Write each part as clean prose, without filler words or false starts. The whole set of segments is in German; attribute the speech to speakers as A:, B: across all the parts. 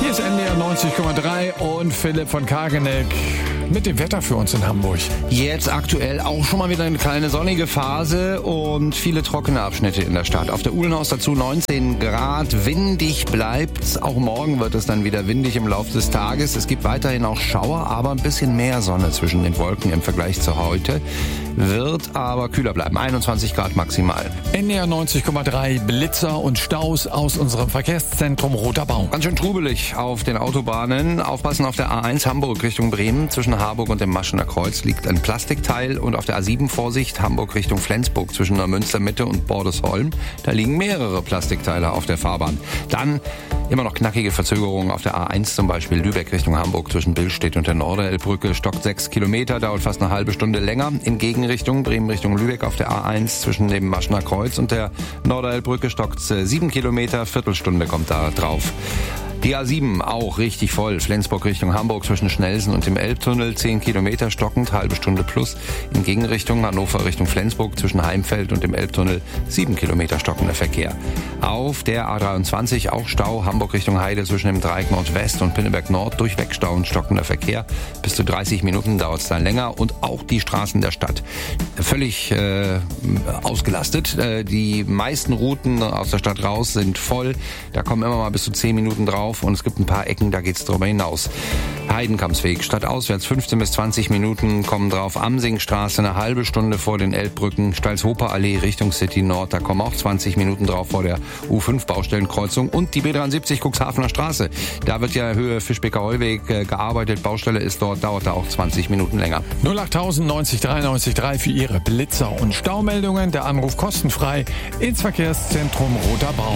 A: Hier ist NDR 90,3 und Philipp von Kageneck mit dem Wetter für uns in Hamburg.
B: Jetzt aktuell auch schon mal wieder eine kleine sonnige Phase und viele trockene Abschnitte in der Stadt. Auf der Uhlenhaus dazu 19 Grad, windig bleibt's. Auch morgen wird es dann wieder windig im Laufe des Tages. Es gibt weiterhin auch Schauer, aber ein bisschen mehr Sonne zwischen den Wolken im Vergleich zu heute. Wird aber kühler bleiben, 21 Grad maximal.
A: NDR 90,3 Blitzer und Staus aus unserem Verkehrszentrum Roter Baum.
B: Ganz schön trubelig auf den Autobahnen. Aufpassen auf der A1 Hamburg Richtung Bremen. Zwischen Harburg und dem Maschener Kreuz liegt ein Plastikteil. Und auf der A7 Vorsicht Hamburg Richtung Flensburg zwischen Neumünster Mitte und Bordesholm. Da liegen mehrere Plastikteile auf der Fahrbahn. Dann immer noch knackige Verzögerungen auf der A1, zum Beispiel Lübeck Richtung Hamburg zwischen Billstedt und der Norderelbbrücke. Stockt 6 Kilometer, dauert fast eine halbe Stunde länger. In Gegenrichtung Bremen Richtung Lübeck auf der A1 zwischen dem Maschener Kreuz und der Norderelbrücke stockt 7 Kilometer, Viertelstunde kommt da drauf. Die A7 auch richtig voll. Flensburg Richtung Hamburg zwischen Schnellsen und dem Elbtunnel 10 Kilometer stockend, halbe Stunde plus. In Gegenrichtung Hannover Richtung Flensburg zwischen Heimfeld und dem Elbtunnel 7 Kilometer stockender Verkehr. Auf der A23 auch Stau. Hamburg Richtung Heide zwischen dem Dreieck Nordwest und Pinneberg Nord durchweg Stau und stockender Verkehr. Bis zu 30 Minuten dauert es dann länger. Und auch die Straßen der Stadt völlig ausgelastet. Die meisten Routen aus der Stadt raus sind voll. Da kommen immer mal bis zu 10 Minuten drauf. Und es gibt ein paar Ecken, da geht's darüber hinaus. Heidenkampsweg, stadtauswärts 15 bis 20 Minuten kommen drauf. Amsingstraße eine halbe Stunde vor den Elbbrücken. Stalzhofer Allee Richtung City Nord, da kommen auch 20 Minuten drauf vor der U5 Baustellenkreuzung. Und die B73 Cuxhavener Straße. Da wird ja Höhe Fischbecker Heuweg gearbeitet. Baustelle ist dort, dauert da auch 20 Minuten länger.
A: 08000 90 93 3 für Ihre Blitzer und Staumeldungen. Der Anruf kostenfrei ins Verkehrszentrum Roter Baum.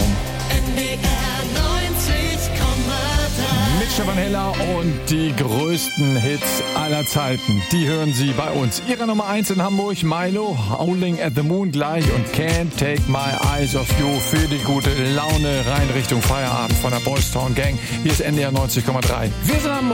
A: Mit Stefan Heller und die größten Hits aller Zeiten. Die hören Sie bei uns. Ihre Nummer 1 in Hamburg, Milo, Howling at the Moon gleich und Can't Take My Eyes Off You für die gute Laune rein Richtung Feierabend von der Boys Town Gang. Hier ist NDR 90,3. Wir sind Hamburg.